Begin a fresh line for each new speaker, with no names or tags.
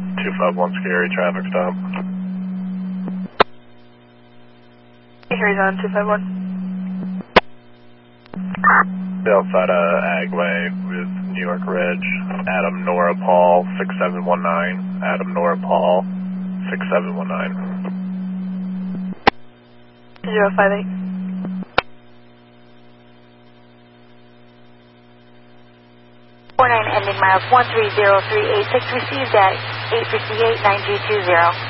251 Scary traffic stop.
Carries on 251.
Outside Agway with New York Ridge. Adam Nora Paul 6719. Adam Nora Paul 6719.
058.
49 ending miles 13038. 6 received at 858-9220.